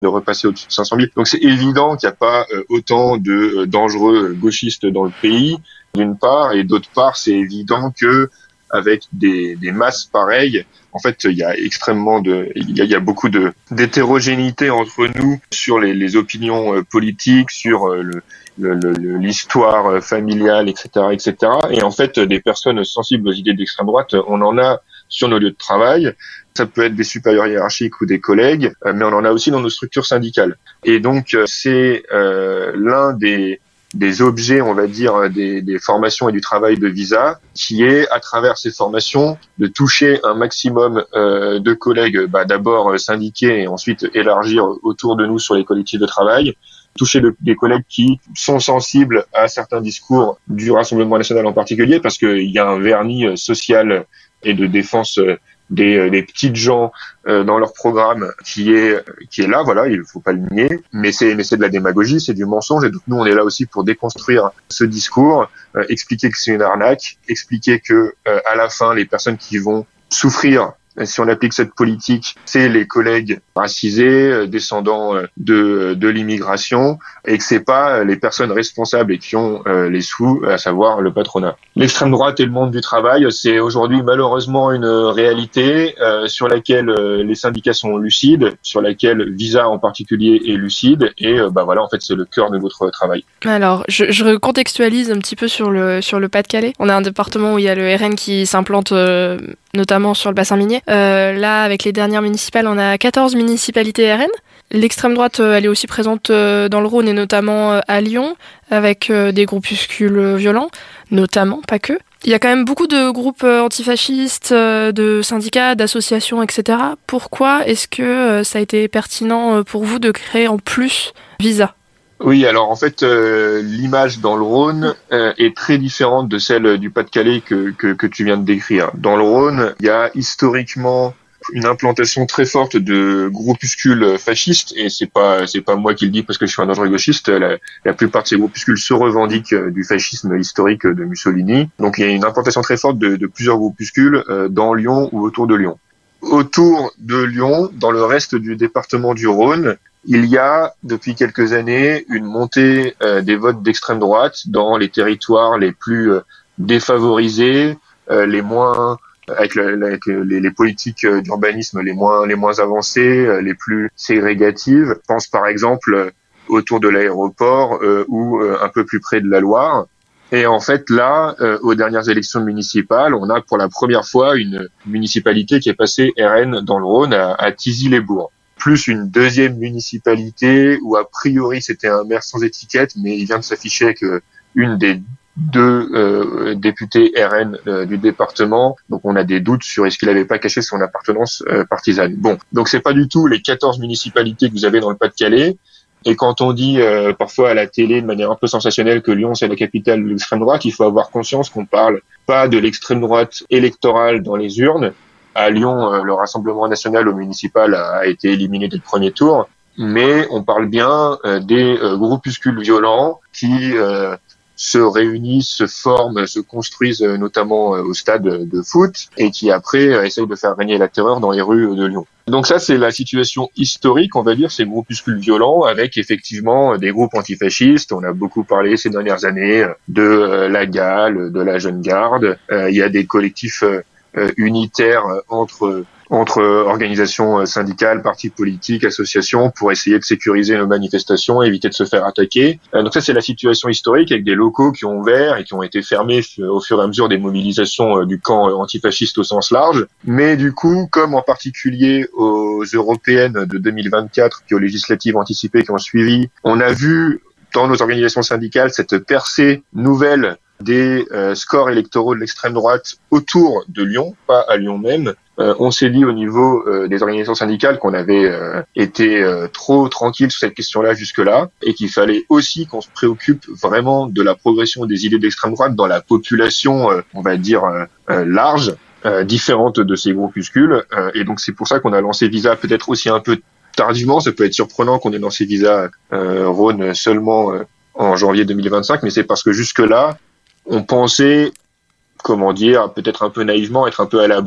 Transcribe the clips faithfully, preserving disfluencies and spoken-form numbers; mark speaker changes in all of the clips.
Speaker 1: de repasser au-dessus de cinq cent mille. Donc c'est évident qu'il n'y a pas euh, autant de euh, dangereux gauchistes dans le pays, d'une part, et d'autre part, c'est évident que avec des, des masses pareilles, en fait, il y a extrêmement de, il y a, il y a beaucoup de d'hétérogénéité entre nous sur les, les opinions euh, politiques, sur euh, le, le, le, l'histoire euh, familiale, et cetera, et cetera. Et en fait, des personnes sensibles aux idées d'extrême droite, on en a sur nos lieux de travail. Ça peut être des supérieurs hiérarchiques ou des collègues, euh, mais on en a aussi dans nos structures syndicales. Et donc, euh, c'est euh, l'un des des objets, on va dire, des, des formations et du travail de Visa, qui est, à travers ces formations, de toucher un maximum euh, de collègues, bah, d'abord syndiqués et ensuite élargir autour de nous sur les collectifs de travail, toucher le, des collègues qui sont sensibles à certains discours du Rassemblement national en particulier, parce qu'il y a un vernis social et de défense des, des petites gens euh, dans leur programme qui est qui est là, voilà, il faut pas le nier, mais c'est mais c'est de la démagogie, c'est du mensonge, et donc nous on est là aussi pour déconstruire ce discours, euh, expliquer que c'est une arnaque, expliquer que euh, à la fin les personnes qui vont souffrir si on applique cette politique, c'est les collègues racisés, euh, descendants euh, de de l'immigration, et que c'est pas les personnes responsables et qui ont euh, les sous, à savoir le patronat. L'extrême droite et le monde du travail, c'est aujourd'hui malheureusement une réalité euh, sur laquelle euh, les syndicats sont lucides, sur laquelle Visa en particulier est lucide, et euh, bah voilà, en fait c'est le cœur de notre travail.
Speaker 2: Alors, je, je recontextualise un petit peu sur le sur le Pas-de-Calais. On a un département où il y a le R N qui s'implante euh, notamment sur le bassin minier. Euh, là, avec les dernières municipales, on a quatorze municipalités R N. L'extrême droite, elle est aussi présente dans le Rhône et notamment à Lyon, avec des groupuscules violents, notamment, pas que. Il y a quand même beaucoup de groupes antifascistes, de syndicats, d'associations, et cetera. Pourquoi est-ce que ça a été pertinent pour vous de créer en plus Visa ?
Speaker 1: Oui, alors en fait, euh, l'image dans le Rhône euh, est très différente de celle du Pas-de-Calais que, que, que tu viens de décrire. Dans le Rhône, il y a historiquement une implantation très forte de groupuscules fascistes, et c'est pas c'est pas moi qui le dis parce que je suis un dangereux gauchiste. La, la plupart de ces groupuscules se revendiquent du fascisme historique de Mussolini. Donc il y a une implantation très forte de, de plusieurs groupuscules euh, dans Lyon ou autour de Lyon. Autour de Lyon, dans le reste du département du Rhône, il y a depuis quelques années une montée euh, des votes d'extrême droite dans les territoires les plus euh, défavorisés, euh, les moins avec, le, avec les, les politiques d'urbanisme les moins les moins avancées, euh, les plus ségrégatives. Je pense par exemple euh, autour de l'aéroport euh, ou euh, un peu plus près de la Loire. Et en fait, là, euh, aux dernières élections municipales, on a pour la première fois une municipalité qui est passée R N dans le Rhône à, à Thizy-les-Bourgs. Plus une deuxième municipalité où a priori c'était un maire sans étiquette, mais il vient de s'afficher que une des deux euh, députés R N euh, du département, donc on a des doutes sur est-ce qu'il n'avait pas caché son appartenance euh, partisane. Bon, donc c'est pas du tout les quatorze municipalités que vous avez dans le Pas-de-Calais. Et quand on dit euh, parfois à la télé de manière un peu sensationnelle que Lyon c'est la capitale de l'extrême droite, il faut avoir conscience qu'on parle pas de l'extrême droite électorale dans les urnes. À Lyon, euh, le Rassemblement national au municipal a, a été éliminé dès le premier tour, mais on parle bien euh, des euh, groupuscules violents qui euh, se réunissent, se forment, se construisent euh, notamment euh, au stade de foot et qui après euh, essayent de faire régner la terreur dans les rues de Lyon. Donc ça, c'est la situation historique, on va dire, ces groupuscules violents avec effectivement des groupes antifascistes. On a beaucoup parlé ces dernières années de euh, la GAL, de la Jeune Garde. Euh, il y a des collectifs euh, unitaires entre entre organisations syndicales, partis politiques, associations, pour essayer de sécuriser nos manifestations, éviter de se faire attaquer. Euh, donc ça, c'est la situation historique avec des locaux qui ont ouvert et qui ont été fermés au fur et à mesure des mobilisations du camp antifasciste au sens large. Mais du coup, comme en particulier aux européennes de deux mille vingt-quatre, puis aux législatives anticipées qui ont suivi, on a vu dans nos organisations syndicales cette percée nouvelle des euh, scores électoraux de l'extrême droite autour de Lyon, pas à Lyon même. Euh, on s'est dit au niveau euh, des organisations syndicales qu'on avait euh, été euh, trop tranquille sur cette question-là jusque-là, et qu'il fallait aussi qu'on se préoccupe vraiment de la progression des idées d'extrême droite dans la population, euh, on va dire, euh, euh, large, euh, différente de ces groupuscules. Euh, et donc c'est pour ça qu'on a lancé Visa peut-être aussi un peu tardivement. Ça peut être surprenant qu'on ait lancé Visa euh, Rhône seulement euh, en janvier deux mille vingt-cinq, mais c'est parce que jusque-là, on pensait, comment dire, peut-être un peu naïvement, être un peu à l'abri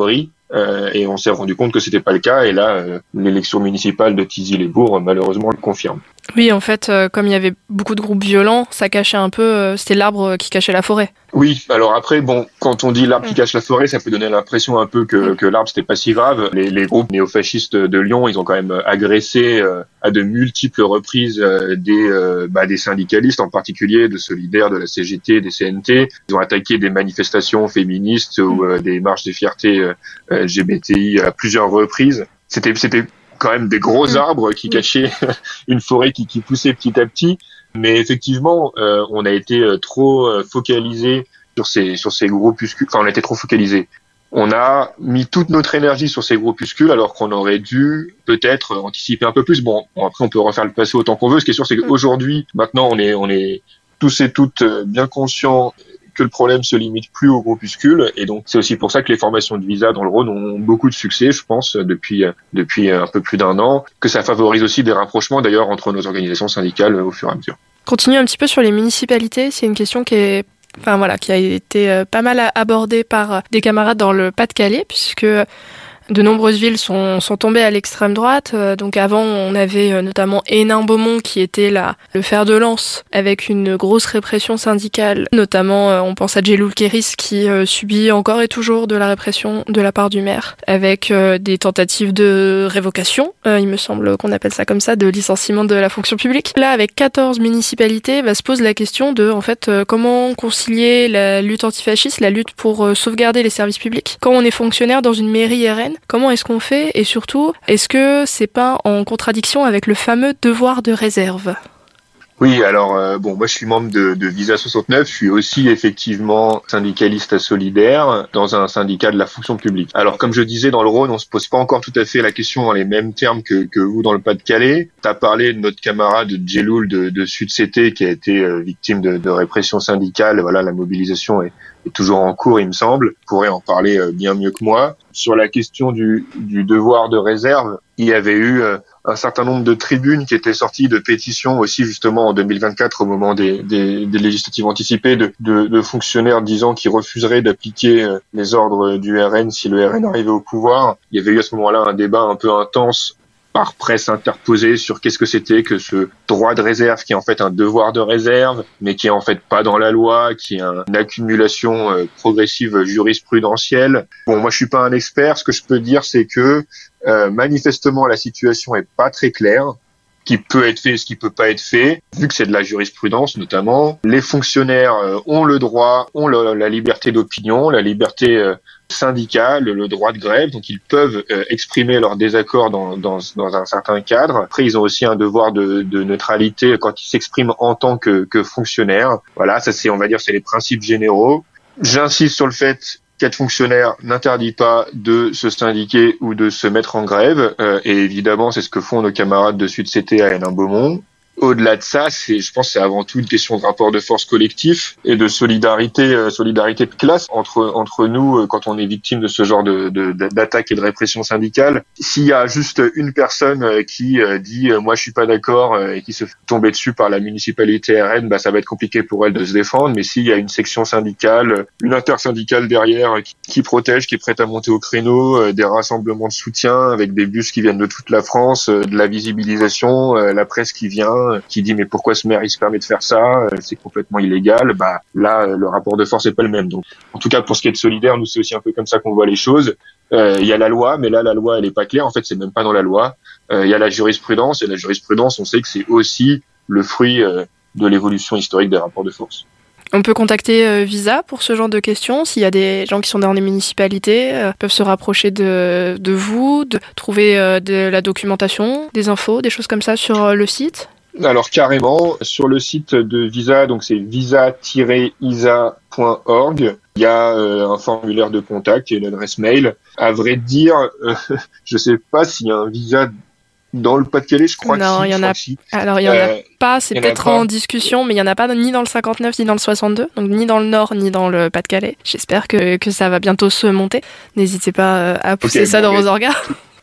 Speaker 1: Euh, et on s'est rendu compte que c'était pas le cas. Et là, euh, l'élection municipale de Thizy-les-Bourgs, malheureusement, le confirme.
Speaker 2: Oui, en fait, euh, comme il y avait beaucoup de groupes violents, ça cachait un peu, euh, c'était l'arbre qui cachait la forêt.
Speaker 1: Oui, alors après, bon, quand on dit l'arbre qui cache la forêt, ça peut donner l'impression un peu que, que l'arbre c'était pas si grave. Les, les groupes néofascistes de Lyon, ils ont quand même agressé euh, à de multiples reprises euh, des, euh, bah, des syndicalistes, en particulier de Solidaires, de la C G T, des C N T. Ils ont attaqué des manifestations féministes ou euh, des marches de fierté euh, L G B T I à plusieurs reprises. C'était, c'était quand même des gros arbres qui cachaient une forêt qui, qui poussait petit à petit. Mais effectivement, euh, on a été euh, trop euh, focalisé sur ces sur ces groupuscules. Enfin, on a été trop focalisé. On a mis toute notre énergie sur ces groupuscules, alors qu'on aurait dû peut-être anticiper un peu plus. Bon, bon après, on peut refaire le passé autant qu'on veut. Ce qui est sûr, c'est qu'aujourd'hui, maintenant, on est on est tous et toutes bien conscients que le problème se limite plus aux groupuscules, et donc c'est aussi pour ça que les formations de visa dans le Rhône ont beaucoup de succès, je pense, depuis depuis un peu plus d'un an, que ça favorise aussi des rapprochements d'ailleurs entre nos organisations syndicales au fur et à mesure.
Speaker 2: Continue un petit peu sur les municipalités, c'est une question qui est enfin voilà, qui a été pas mal abordée par des camarades dans le Pas-de-Calais, puisque de nombreuses villes sont, sont tombées à l'extrême droite. Euh, donc avant, on avait euh, notamment Hénin-Beaumont qui était là, le fer de lance, avec une grosse répression syndicale. Notamment, euh, on pense à Djeloul Kéris qui euh, subit encore et toujours de la répression de la part du maire, avec euh, des tentatives de révocation, euh, il me semble qu'on appelle ça comme ça, de licenciement de la fonction publique. Là, avec quatorze municipalités, bah, se pose la question de, en fait, euh, comment concilier la lutte antifasciste, la lutte pour euh, sauvegarder les services publics. Quand on est fonctionnaire dans une mairie R N, comment est-ce qu'on fait, et surtout, est-ce que c'est pas en contradiction avec le fameux devoir de réserve ?
Speaker 1: Oui, alors euh, bon, moi je suis membre de, de Visa soixante-neuf, je suis aussi effectivement syndicaliste solidaire dans un syndicat de la fonction publique. Alors comme je disais, dans le Rhône, on se pose pas encore tout à fait la question dans les mêmes termes que, que vous dans le Pas-de-Calais. Tu as parlé de notre camarade Djeloul de, de Sud C T qui a été euh, victime de, de répression syndicale. Voilà, la mobilisation est, est toujours en cours, il me semble. Vous pourrez en parler euh, bien mieux que moi. Sur la question du, du devoir de réserve, il y avait eu euh, un certain nombre de tribunes qui étaient sorties, de pétitions aussi justement en deux mille vingt-quatre au moment des, des, des législatives anticipées, de, de, de fonctionnaires disant qu'ils refuseraient d'appliquer euh, les ordres du R N si le R N arrivait au pouvoir. Il y avait eu à ce moment-là un débat un peu intense par presse interposée sur qu'est-ce que c'était que ce droit de réserve qui est en fait un devoir de réserve, mais qui est en fait pas dans la loi, qui est une accumulation euh, progressive jurisprudentielle. Bon, moi je suis pas un expert, ce que je peux dire c'est que euh, manifestement la situation est pas très claire, ce qui peut être fait et ce qui peut pas être fait, vu que c'est de la jurisprudence notamment. Les fonctionnaires euh, ont le droit, ont le, la liberté d'opinion, la liberté euh, syndicale, le droit de grève, donc ils peuvent euh, exprimer leur désaccord dans, dans, dans un certain cadre. Après, ils ont aussi un devoir de, de neutralité quand ils s'expriment en tant que, que fonctionnaires. Voilà, ça c'est, on va dire, c'est les principes généraux. J'insiste sur le fait qu'être fonctionnaire n'interdit pas de se syndiquer ou de se mettre en grève, euh, et évidemment, c'est ce que font nos camarades de Sud C T à Hénin-Beaumont. Au-delà de ça, c'est, je pense, que c'est avant tout une question de rapport de force collectif et de solidarité, euh, solidarité de classe entre entre nous euh, quand on est victime de ce genre de, de d'attaque et de répression syndicale. S'il y a juste une personne euh, qui euh, dit euh, moi je suis pas d'accord euh, et qui se fait tomber dessus par la municipalité R N, bah ça va être compliqué pour elle de se défendre. Mais s'il y a une section syndicale, une intersyndicale derrière euh, qui, qui protège, qui est prête à monter au créneau, euh, des rassemblements de soutien avec des bus qui viennent de toute la France, euh, de la visibilisation, euh, la presse qui vient, qui dit mais pourquoi ce maire il se permet de faire ça, c'est complètement illégal, bah là le rapport de force est pas le même. Donc en tout cas pour ce qui est de solidaire, nous c'est aussi un peu comme ça qu'on voit les choses. Euh, il y a la loi, mais là la loi elle est pas claire, en fait c'est même pas dans la loi. Euh, il y a la jurisprudence, et la jurisprudence on sait que c'est aussi le fruit euh, de l'évolution historique des rapports de force.
Speaker 2: On peut contacter euh, Visa pour ce genre de questions. S'il y a des gens qui sont dans les municipalités, euh, peuvent se rapprocher de, de vous, de trouver euh, de la documentation, des infos, des choses comme ça sur euh, le site.
Speaker 1: Alors carrément, sur le site de Visa, donc c'est visa tiret isa point org, il y a euh, un formulaire de contact et une adresse mail. À vrai dire, euh, je sais pas s'il y a un Visa dans le Pas-de-Calais, je crois
Speaker 2: non,
Speaker 1: que si.
Speaker 2: Il y en a...
Speaker 1: Si.
Speaker 2: Alors, il y en
Speaker 1: euh,
Speaker 2: a pas, c'est peut-être en discussion, mais il y en a pas ni dans le cinquante-neuf, ni dans le soixante-deux, donc ni dans le Nord, ni dans le Pas-de-Calais. J'espère que, que ça va bientôt se monter. N'hésitez pas à pousser okay, ça bon, dans mais... vos orgas.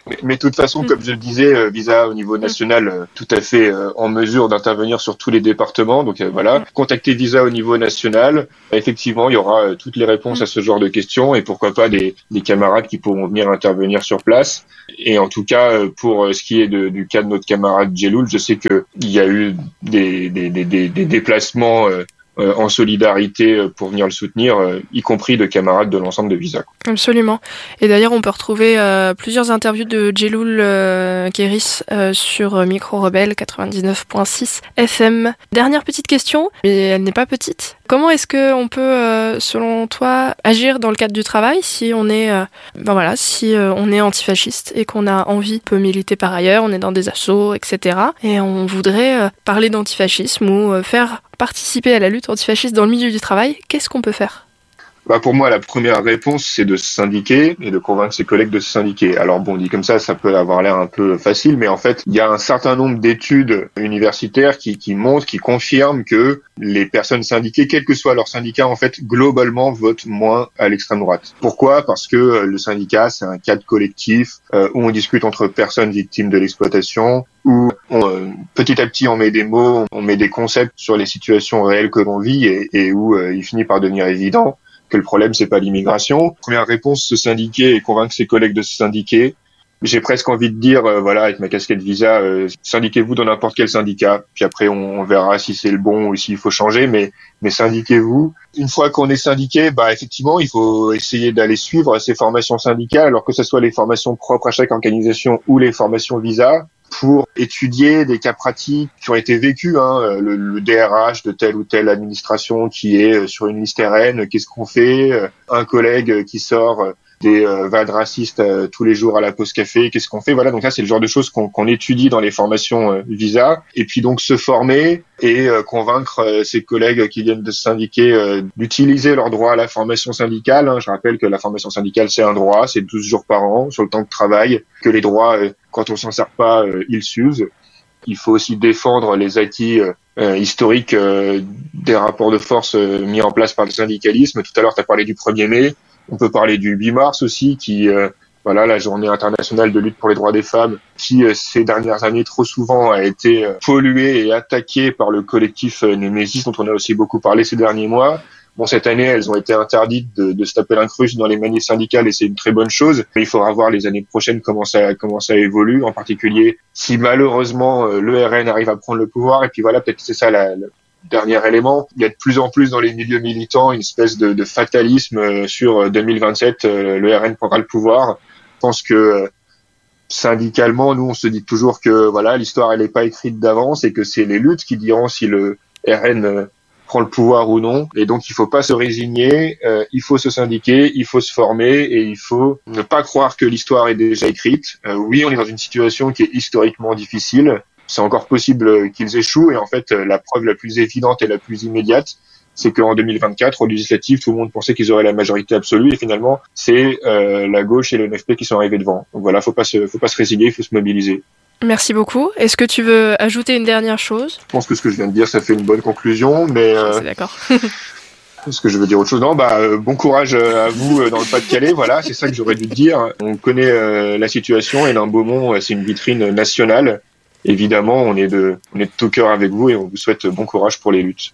Speaker 1: Mais, mais de toute façon, mmh. comme je le disais, euh, Visa au niveau national, euh, tout à fait euh, en mesure d'intervenir sur tous les départements. Donc euh, voilà, mmh. contactez Visa au niveau national. Effectivement, il y aura euh, toutes les réponses mmh. à ce genre de questions et pourquoi pas des, des camarades qui pourront venir intervenir sur place. Et en tout cas, euh, pour euh, ce qui est de, du cas de notre camarade Djeloul, je sais que il y a eu des, des, des, des, des déplacements euh, Euh, en solidarité pour venir le soutenir, euh, y compris de camarades de l'ensemble de Visa.
Speaker 2: Absolument. Et d'ailleurs, on peut retrouver euh, plusieurs interviews de Djeloul euh, Guéris euh, sur Micro Rebelle quatre-vingt-dix-neuf virgule six F M. Dernière petite question, mais elle n'est pas petite. Comment est-ce qu'on peut, euh, selon toi, agir dans le cadre du travail si on est, euh, ben voilà, si euh, on est antifasciste et qu'on a envie, peut militer par ailleurs, on est dans des assos, et cetera. Et on voudrait euh, parler d'antifascisme ou euh, faire participer à la lutte antifasciste dans le milieu du travail, qu'est-ce qu'on peut faire ?
Speaker 1: Bah pour moi, la première réponse, c'est de se syndiquer et de convaincre ses collègues de se syndiquer. Alors bon, dit comme ça, ça peut avoir l'air un peu facile, mais en fait, il y a un certain nombre d'études universitaires qui, qui montrent, qui confirment que les personnes syndiquées, quel que soit leur syndicat, en fait, globalement, votent moins à l'extrême droite. Pourquoi ? Parce que le syndicat, c'est un cadre collectif euh, où on discute entre personnes victimes de l'exploitation, où on, euh, petit à petit on met des mots, on met des concepts sur les situations réelles que l'on vit et, et où euh, il finit par devenir évident que le problème c'est pas l'immigration. Première réponse, se syndiquer et convaincre ses collègues de se syndiquer. J'ai presque envie de dire, euh, voilà, avec ma casquette Visa, euh, syndiquez-vous dans n'importe quel syndicat. Puis après, on, on verra si c'est le bon ou s'il faut changer, mais, mais syndiquez-vous. Une fois qu'on est syndiqué, bah effectivement, il faut essayer d'aller suivre ces formations syndicales, alors que ce soit les formations propres à chaque organisation ou les formations Visa, pour étudier des cas pratiques qui ont été vécus, hein, le, le D R H de telle ou telle administration qui est sur une liste R N, qu'est-ce qu'on fait ? Un collègue qui sort des euh, vannes racistes euh, tous les jours à la pause café, qu'est-ce qu'on fait ? Voilà, donc là c'est le genre de choses qu'on, qu'on étudie dans les formations euh, Visa, et puis donc se former et euh, convaincre euh, ses collègues qui viennent de se syndiquer euh, d'utiliser leur droit à la formation syndicale. Hein. Je rappelle que la formation syndicale c'est un droit, c'est douze jours par an sur le temps de travail, que les droits, euh, quand on s'en sert pas, euh, ils s'usent. Il faut aussi défendre les acquis euh, euh, historiques euh, des rapports de force euh, mis en place par le syndicalisme. Tout à l'heure tu as parlé du premier mai. On peut parler du huit mars aussi, qui, euh, voilà, la journée internationale de lutte pour les droits des femmes, qui euh, ces dernières années trop souvent a été euh, polluée et attaquée par le collectif euh, Némésis, dont on a aussi beaucoup parlé ces derniers mois. Bon, cette année, elles ont été interdites de, de se taper l'incruste dans les manifs syndicales et c'est une très bonne chose. Mais il faudra voir les années prochaines comment ça, comment ça évolue, en particulier si malheureusement euh, l'E R N arrive à prendre le pouvoir. Et puis voilà, peut-être que c'est ça la, la dernier élément, il y a de plus en plus dans les milieux militants une espèce de, de fatalisme sur deux mille vingt-sept, euh, le R N prendra le pouvoir. Je pense que euh, syndicalement, nous on se dit toujours que voilà, l'histoire elle est pas écrite d'avance et que c'est les luttes qui diront si le R N euh, prend le pouvoir ou non. Et donc il faut pas se résigner, euh, il faut se syndiquer, il faut se former et il faut ne pas croire que l'histoire est déjà écrite. Euh, oui, on est dans une situation qui est historiquement difficile. C'est encore possible qu'ils échouent. Et en fait, la preuve la plus évidente et la plus immédiate, c'est qu'en deux mille vingt-quatre, aux législatives, tout le monde pensait qu'ils auraient la majorité absolue. Et finalement, c'est euh, la gauche et le N F P qui sont arrivés devant. Donc voilà, faut pas se, faut pas se résigner, il faut se mobiliser.
Speaker 2: Merci beaucoup. Est-ce que tu veux ajouter une dernière chose ?
Speaker 1: Je pense que ce que je viens de dire, ça fait une bonne conclusion. Mais euh,
Speaker 2: c'est d'accord.
Speaker 1: Est-ce que je veux dire autre chose ? Non, bah euh, bon courage à vous euh, dans le Pas-de-Calais. Voilà, c'est ça que j'aurais dû te dire. On connaît euh, la situation et l'Un-Beaumont, c'est une vitrine nationale. Évidemment, on est de, on est de tout cœur avec vous et on vous souhaite bon courage pour les luttes.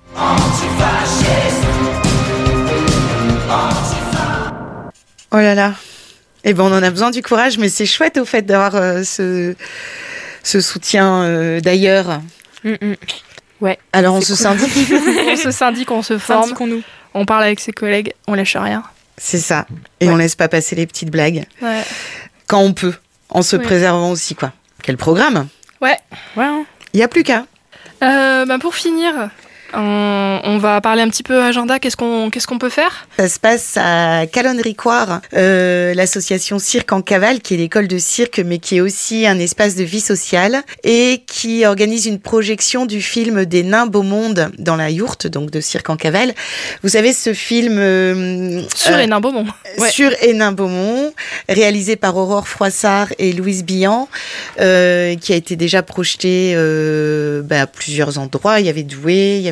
Speaker 3: Oh là là. Eh ben, on en a besoin du courage, mais c'est chouette au fait d'avoir euh, ce, ce soutien euh, d'ailleurs.
Speaker 2: Mm-mm. Ouais.
Speaker 3: Alors on
Speaker 2: c'est
Speaker 3: se
Speaker 2: cool.
Speaker 3: syndique.
Speaker 2: on se syndique, on se forme, on, on parle avec ses collègues, on lâche rien.
Speaker 3: C'est ça. Et
Speaker 2: ouais.
Speaker 3: on laisse pas passer les petites blagues.
Speaker 2: Ouais.
Speaker 3: Quand on peut, en se
Speaker 2: ouais.
Speaker 3: préservant aussi, quoi. Quel programme ?
Speaker 2: Ouais. Ouais. Hein.
Speaker 3: Il n'y a plus qu'à.
Speaker 2: Euh, bah pour finir, on, on va parler un petit peu agenda. Qu'est-ce qu'on, qu'est-ce qu'on peut faire ?
Speaker 3: Ça se passe à Calonne-Ricoire, euh, l'association Cirque en Cavale, qui est l'école de cirque, mais qui est aussi un espace de vie sociale, et qui organise une projection du film des Nains Beau Monde dans la yourte, donc de Cirque en Cavale. Vous savez, ce film... Euh,
Speaker 2: sur
Speaker 3: euh,
Speaker 2: Hénin Beaumont.
Speaker 3: Ouais. Sur Hénin Beaumont, réalisé par Aurore Froissart et Louise Billan, euh, qui a été déjà projeté euh, bah, à plusieurs endroits. Il y avait Douai, il y avait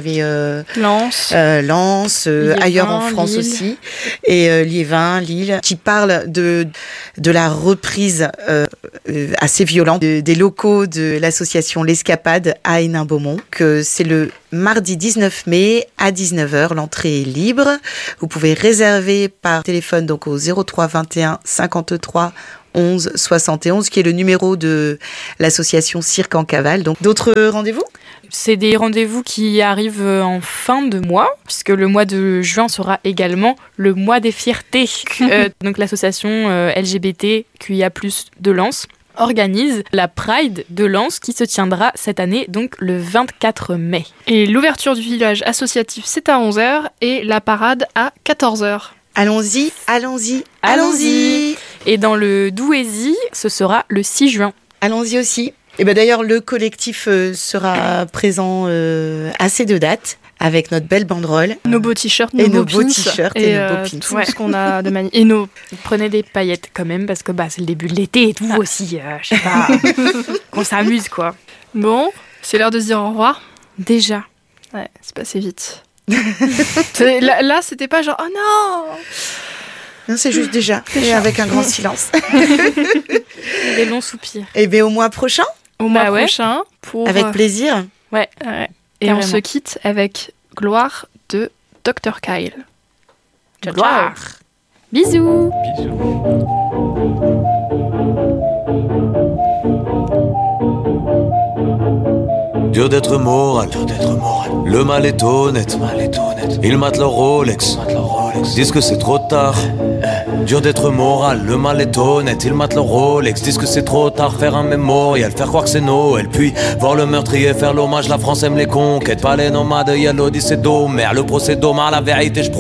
Speaker 3: avait euh,
Speaker 2: Lens,
Speaker 3: euh, Lens, euh,
Speaker 2: Liévin,
Speaker 3: ailleurs en France
Speaker 2: Lille.
Speaker 3: aussi, et euh, Liévin, Lille, qui parle de de la reprise euh, euh, assez violente de, des locaux de l'association L'Escapade à Hénin-Beaumont. Que c'est le mardi dix-neuf mai à dix-neuf heures. L'entrée est libre. Vous pouvez réserver par téléphone donc au zéro trois vingt et un cinquante-trois onze soixante et onze, qui est le numéro de l'association Cirque en Cavale. Donc d'autres rendez-vous ?
Speaker 4: C'est des rendez-vous qui arrivent en fin de mois, puisque le mois de juin sera également le mois des fiertés. euh, donc l'association euh, L G B T Q I A plus, de Lens organise la Pride de Lens qui se tiendra cette année, donc le vingt-quatre mai.
Speaker 2: Et l'ouverture du village associatif, c'est à onze heures et la parade à quatorze heures.
Speaker 3: Allons-y, allons-y,
Speaker 4: Allons-y. Et dans le Douaisis, ce sera le six juin.
Speaker 3: Allons-y aussi. Et ben d'ailleurs, le collectif euh, sera présent euh, à ces deux dates avec notre belle banderole.
Speaker 2: Nos beaux t-shirts, nos
Speaker 3: Et
Speaker 2: beaux
Speaker 3: nos beaux
Speaker 2: pins,
Speaker 3: t-shirts et nos beaux
Speaker 2: euh,
Speaker 3: pins.
Speaker 2: tout
Speaker 4: Ouais.
Speaker 2: ce qu'on a de magnifique. Et nos...
Speaker 4: Prenez des paillettes quand même, parce que bah, c'est le début de l'été et tout aussi. Euh, je sais pas, qu'on s'amuse quoi.
Speaker 2: Bon, c'est l'heure de se dire au revoir.
Speaker 4: Déjà.
Speaker 2: Ouais, c'est passé vite. C'est- là, là, c'était pas genre « Oh non !»
Speaker 3: Non, c'est juste déjà, et avec un grand silence.
Speaker 4: Des longs soupirs.
Speaker 3: Et bien au mois prochain,
Speaker 2: Au mois
Speaker 4: Bah ouais.
Speaker 2: prochain, pour...
Speaker 3: avec plaisir.
Speaker 4: Ouais.
Speaker 2: Ouais. Et
Speaker 4: Carrément.
Speaker 2: on se quitte avec Gloire de docteur Kyle.
Speaker 4: Ciao,
Speaker 3: Gloire.
Speaker 4: ciao. Bisous.
Speaker 5: Dur d'être moral, dur d'être moral. Le mal est honnête, mal est honnête. Ils matent leur Rolex, disent que c'est trop tard. Dur d'être moral, le mal est honnête. Ils matent leur Rolex, disent que c'est trop tard. Faire un mémorial, faire croire que c'est Noël. Puis voir le meurtrier faire l'hommage. La France aime les conquêtes, pas les nomades. Y'a l'Odyssée d'Homère, le procès d'Omar, la vérité je